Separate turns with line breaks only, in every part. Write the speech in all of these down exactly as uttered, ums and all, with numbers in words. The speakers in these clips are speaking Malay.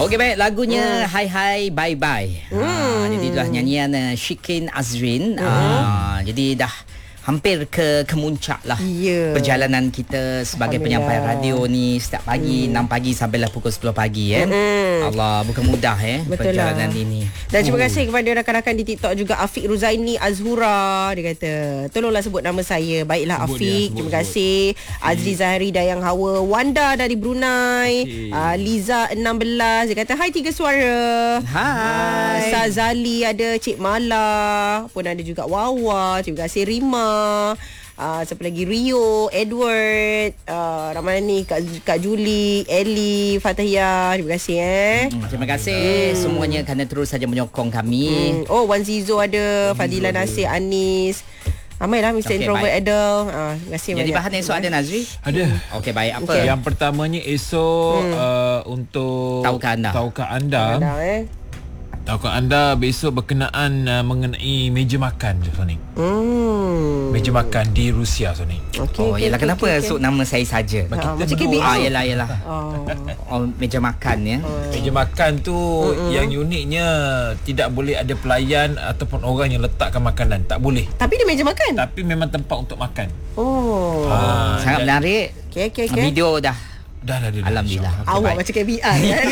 Okey baik, lagunya hmm. Hai Hai Bye Bye. Hmm. Ha, jadi itulah nyanyian uh, Shikin Azrin. Hmm. Ha, jadi dah hampir ke kemuncak lah yeah. perjalanan kita sebagai penyampai radio ni setiap pagi hmm. enam pagi sampailah pukul sepuluh pagi eh. Hmm. Allah, bukan mudah eh betul perjalanan lah. Ini.
Dan terima uh. kasih kepada rakan-rakan di TikTok juga, Afiq Ruzaini Azhura, dia kata tolonglah sebut nama saya. Baiklah sebut Afiq, dia, sebut, terima kasih. Okay. Azri Zahari Dayang Hawa, Wanda dari Brunei, okay. uh, Liza enam belas dia kata hai tiga suara. Hai. Uh, Sazali ada, Cik Mala pun ada juga, Wawa, terima kasih, Rima. Uh, siapa lagi, Rio, Edward, uh, Ramadhani, Kak, Kak Julie, Ellie, Fatahia, terima kasih eh.
Hmm, terima kasih hmm. semuanya kerana terus saja menyokong kami.
Hmm. Oh, Wan Zizo ada, Fadila Nasir, Anis. Ramailah mister okay, Introvert Adel. Ah, terima kasih banyak.
Jadi bahan esok ada Nazri?
Ada.
Okey baik, apa?
Okay. Yang pertamanya esok hmm. uh, untuk
tahukah anda.
Tahukah anda. anda eh. Tahukah anda besok berkenaan uh, mengenai meja makan je Sonic. Hmm. Meja makan di Rusia Sonic.
Okay, oh, okay, yalah okay, kenapa okay, sebut okay. nama saya saja?
Ha, macam K B S.
Ah, yalah yalah. Oh. oh, meja makan ya.
Oh. Meja makan tu mm-hmm. yang uniknya tidak boleh ada pelayan ataupun orang yang letakkan makanan, tak boleh.
Tapi dia meja makan.
Tapi memang tempat untuk makan.
Oh.
Ha, sangat menarik.
Okey okey okey.
Video dah.
Dah dah dah.
Alhamdulillah.
Okay, awak macam K B R kan.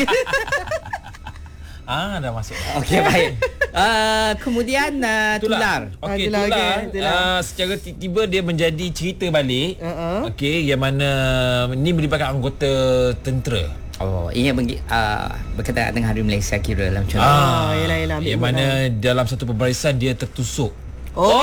Ah, dah masuk.
Okey baik. Uh, kemudian uh, tular.
Okey, tular. tular, tular. Uh, secara tiba-tiba dia menjadi cerita balik. Uh-huh. Okey, yang mana ni melibatkan anggota tentera.
Oh, ini uh, berkaitan dengan Hari Malaysia kira lah macam tu.
Ah, yalah yalah.
Yang mana dalam satu pembarisan dia tertusuk.
Oh. oh.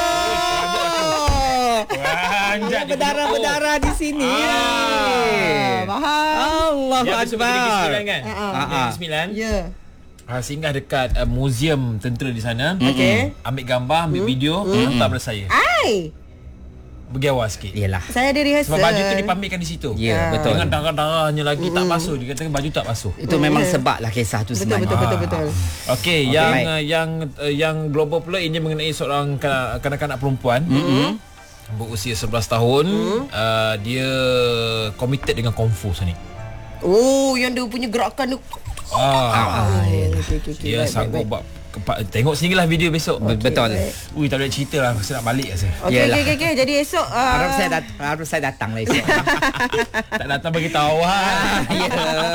Berdarah-berdarah di sini.
Ah, faham.
Allahu Akbar.
Kan? Negeri Sembilan.
Ya.
Ha, singgah dekat uh, muzium tentera di sana.
Okey.
Ambil gambar, ambil mm. video, mm. hantar pada saya.
Ai.
Pergi awal sikit.
Yalah.
Saya ada rehearsal.
Sebab baju tu dipamerkan di situ.
Ya, yeah, betul.
Dengan darah-darahnya lagi mm. tak basuh. Dia kata baju tak basuh.
Itu mm. memang sebab lah kisah tu
betul,
sebenarnya.
Betul betul betul betul.
Okey, okay, yang uh, yang uh, yang global pula ini mengenai seorang kanak-kanak perempuan. Mm-hmm. Berusia sebelas tahun. Mm. Uh, dia committed dengan kung fu ni.
Oh, yang dia punya gerakan tu.
Ah, ah okay, okay, okay. Dia baik, sanggup buat kepa- tengok sendirilah video besok.
Okay, betul.
Ui, tak boleh cerita lah, saya nak balik rasa.
Okey okey okey. Jadi esok uh...
harap saya dat- harap saya datang lah esok.
Tak datang bagi tahu ah.
Ya.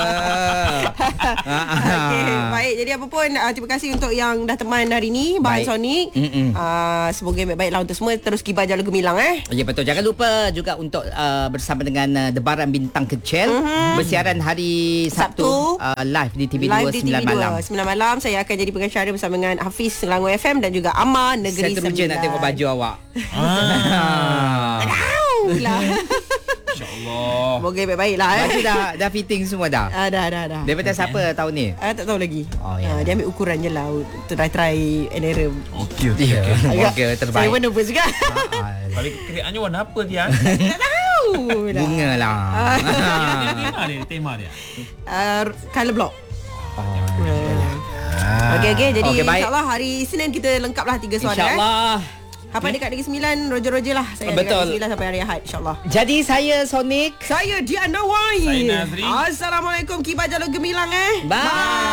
Okey, baik. Jadi apa pun uh, terima kasih untuk yang dah teman hari ni Bahan Sonic. Uh, semoga baik-baiklah untuk semua, terus kibar Jalan Gemilang eh.
Ya betul. Jangan lupa juga untuk uh, bersama dengan uh, Debaran Bintang Kecil mm-hmm. bersiaran hari Sabtu, Sabtu. Uh, live di T V dua sembilan malam.
sembilan malam saya akan jadi pengacara bersama dengan Hafiz Selangor F M dan juga Amar Negeri Sembilan.
Saya teruja nak tengok baju awak.
Ah. Lah.
InsyaAllah.
Moga baik-baik lah eh.
Baju dah, dah fitting semua dah?
Ah, dah, dah, dah.
Daripada okay. siapa tahun ni?
Ah, tak tahu lagi.
Oh, ya.
ah, dia ambil ukuran je lah. Try-try and error.
Okey, okey.
Moga terbaik.
Saya pun nervous juga.
Balik keriannya warna apa dia?
Tak tahu dah.
Bunga lah.
Tema dia, tema dia.
Uh, color block.
Oh, ya.
Ah. Okey okey, jadi
okay,
insya-Allah hari Isnin kita lengkaplah tiga suara.
InsyaAllah.
Eh. Apa dekat Negeri Sembilan, roger-roger lah. Saya
betul.
dekat Negeri Sembilan sampai hari Ahad insya-Allah.
Jadi saya Sonic,
saya Diana Wai.
Saya Nazri.
Assalamualaikum, kibar Jalur Gemilang eh.
Bye. Bye.